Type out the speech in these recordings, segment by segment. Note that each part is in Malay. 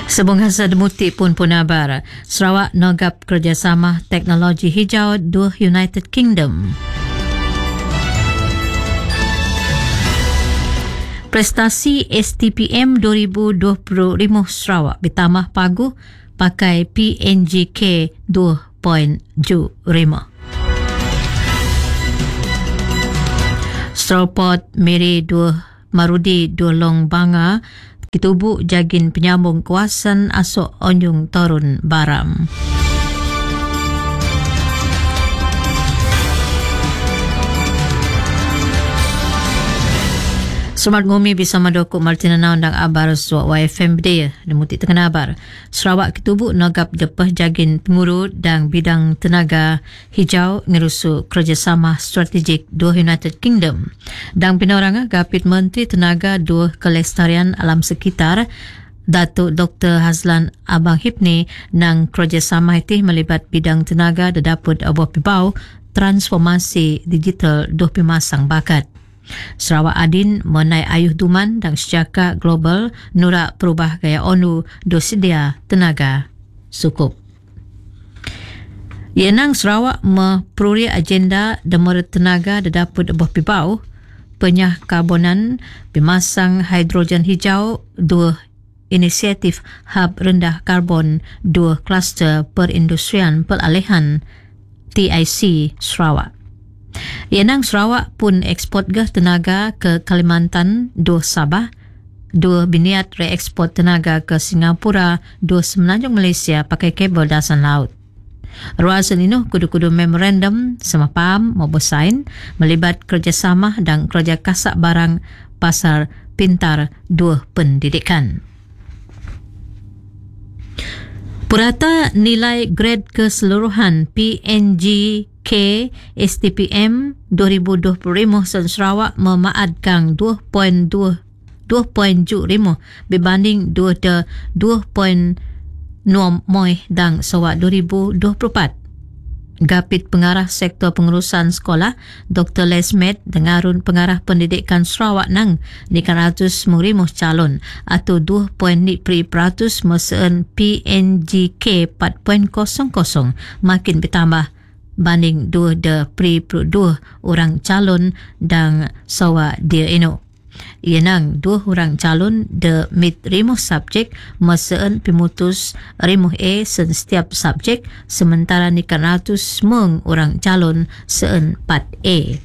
Sebung hasa demuti pun punabar. Sarawak nogap kerjasama teknologi hijau dua United Kingdom. Prestasi STPM 2025 Sarawak bertambah paguh pakai PNGK 2.5. Stropot Meri 2 Marudi 2 Long Banga Kitubuk jagin penyambung kawasan Asok Onjung Torun Baram. Selamat ngumi bisa madokuk Martina Naun dan abar suak YFM Bidaya. Demuti tengah abar. Sarawak Kitubuk nagap depah jagin pengurut dan bidang tenaga hijau ngerusu kerjasama strategik dua United Kingdom. Dan pinorangan Gapit Menteri Tenaga dua Kelestarian Alam Sekitar Datuk Dr. Hazlan Abang Hipni nang kerjasama itu melibat bidang tenaga dapur abuh pibau transformasi digital dua pimasang bakat. Sarawak Adin menai ayuh duman dan sejaka global nurak perubah gaya ONU dosedia tenaga sukup. Yenang Sarawak memperuri agenda demur tenaga dapur abuh pibau penyah karbonan pimasang hidrogen hijau dua inisiatif hub rendah karbon dua kluster perindustrian peralihan TIC Sarawak. Yenang Sarawak pun ekspor gas tenaga ke Kalimantan, dua Sabah, dua biniat reekspor tenaga ke Singapura, dua Semenanjung Malaysia pakai kabel dasan laut. Ruasan ini kudu-kudu memorandum sama paham mau bersain melibat kerjasama dan kerja kasak barang pasar pintar dua pendidikan. Purata nilai grade keseluruhan PNGK STPM 2025 Sarawak memaadkan 2.25 berbanding 2.0 dan Sarawak 2024. Gapit Pengarah Sektor Pengurusan Sekolah Dr. Lesmed dengarun Pengarah Pendidikan Sarawak nang ni 100 mengrimuh calon atau 2.0% meseen PNGK 4.00 makin bertambah banding 2.2 orang calon dan Sarawak dia ino. Yenang 2 orang calon de mit rimuh subjek meseen pimutus rimuh A sen setiap subjek sementara ni 100 meng orang calon sen 4A.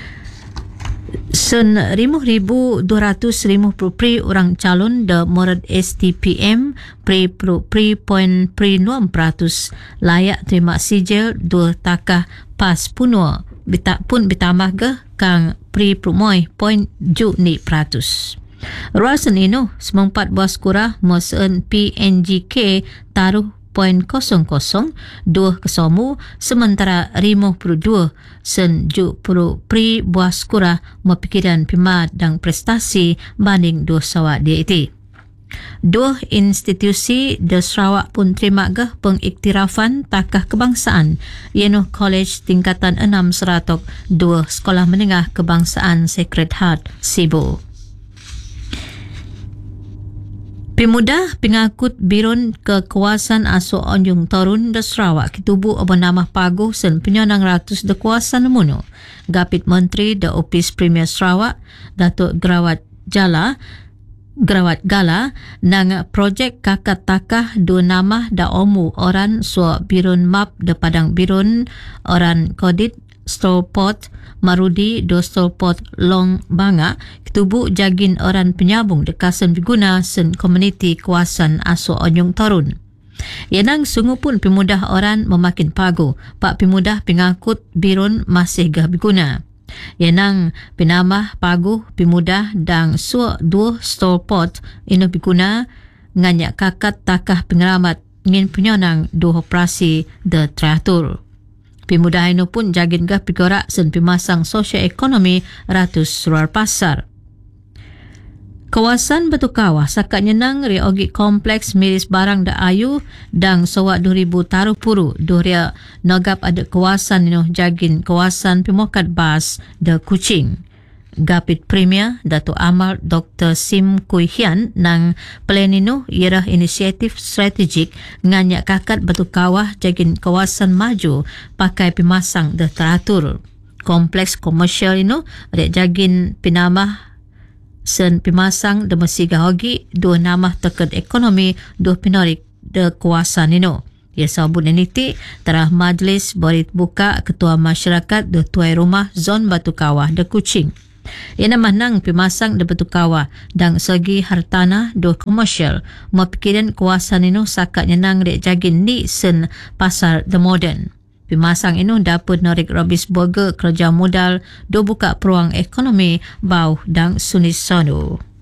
Sen 5,250 pri orang calon de morad STPM pri 6% layak terima sijil 2 takah pas punua pun ditambah ke kang pri prumoi point juk ni peratus. Ruasan ini 94 buah kurah meseen PNGK taruh 0.00 2 kesomu sementara 52 sen juk pri buah kurah mepikiran pimad dan prestasi banding 2 Sarawak dia itu. 2 institusi de Sarawak pun terima gah pengiktirafan takah kebangsaan iaitu College Tingkatan 6 Seratok 2 Sekolah Menengah Kebangsaan Sacred Heart Sibu. Pemuda pengakut birun ke kawasan Asok Onjung Torun de Sarawak Kitubuk bernama paguh sen penyonang ratus de kawasan muno. Gapit Menteri de Opis Premier Sarawak Datuk Grawat Gala nang projek kakak takah dua nama da omu orang so birun map de Padang Birun orang Kodit Stolpot Marudi do Stolpot Long Banga Kitubuk jagin orang penyambung de kasan biguna sen komuniti kawasan Asok Onjung Torun. Yenang sungguh pun pemudah orang memakin pagu pak pemudah pengakut birun masih gah biguna. Yenang penambah paguh pemudah dan suak 2 stolpot ino biguna nganyak kakat takah pengeramat ngin penyonang 2 operasi de teratur. Pemudah ino pun jagin gah pigorak sen pimasang sosioekonomi ratus luar pasar. Kawasan Batu Kawah sakat nyenang reogi kompleks miris barang da ayu dan Sarawak 2000 taruh puru doria nogap ada kawasan ino jagin kawasan pemokat bas da Kuching. Gapit Premier Dato' Amal Dr. Sim Kui Hian nang plan inu ialah inisiatif strategik nganyak kakat batu kawah jagin kawasan maju pakai pimasang dah teratur. Kompleks komersial inu rek jagin pinamah sen pimasang de mesiga hogi dua namah tekad ekonomi dua pinorik de kawasan inu. Ia sabun niti tarah majlis borit buka ketua masyarakat de tuai rumah zon batu kawah de Kuching. Ia manang pimasang de batu kawah dan segi hartanah do komersial mapikiran kawasan inu sakat nyenang rek jagin ni sen pasar the modern. Pimasang inu dapat narik robis boga kerja modal do buka peluang ekonomi bau dan sunis sono.